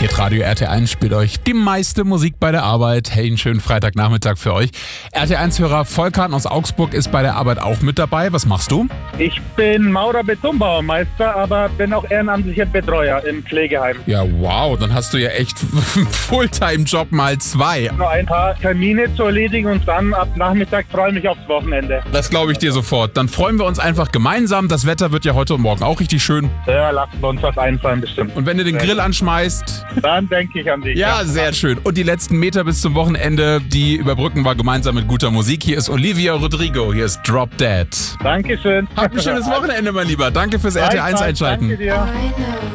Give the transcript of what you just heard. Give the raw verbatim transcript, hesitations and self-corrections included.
Hitradio R T eins spielt euch die meiste Musik bei der Arbeit. Hey, einen schönen Freitagnachmittag für euch. R T eins-Hörer Volkan aus Augsburg ist bei der Arbeit auch mit dabei. Was machst du? Ich bin Maurer-Betonbauermeister, aber bin auch ehrenamtlicher Betreuer im Pflegeheim. Ja, wow, dann hast du ja echt Fulltime-Job mal zwei. Noch ein paar Termine zu erledigen und dann ab Nachmittag freue ich mich aufs Wochenende. Das glaube ich dir sofort. Dann freuen wir uns einfach gemeinsam. Das Wetter wird ja heute und morgen auch richtig schön. Ja, lassen wir uns was einfallen bestimmt. Und wenn du den Grill anschmeißt... Dann denke ich an dich. Ja, sehr schön. Und die letzten Meter bis zum Wochenende, die überbrücken wir gemeinsam mit guter Musik. Hier ist Olivia Rodrigo, hier ist Drop Dead. Dankeschön. Habt ein schönes Wochenende, mein Lieber. Danke fürs R T eins einschalten. Danke dir.